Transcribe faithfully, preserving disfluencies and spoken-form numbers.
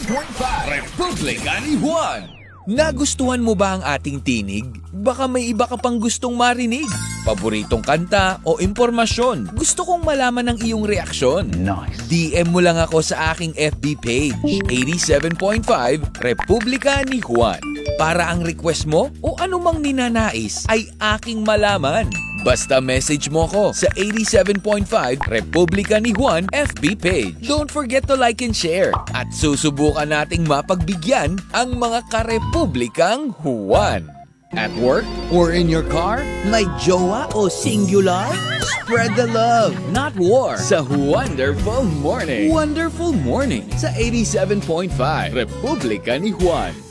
point five Republika ni Juan. Nagustuhan mo ba ang ating tinig? Baka may iba ka pang gustong marinig. Paboritong kanta o impormasyon. Gusto kong malaman ang iyong reaksyon. Nice. D M mo lang ako sa aking F B page, eighty-seven point five Republika ni Juan. Para ang request mo o anumang ninanais ay aking malaman. Basta message mo ko sa eighty-seven point five Republika ni Juan F B page. Don't forget to like and share. At susubukan nating mapagbigyan ang mga karepublikang Juan. At work or in your car, may jowa o singular? Spread the love, not war, sa Wonderful Morning. Wonderful Morning sa eighty-seven point five Republika ni Juan.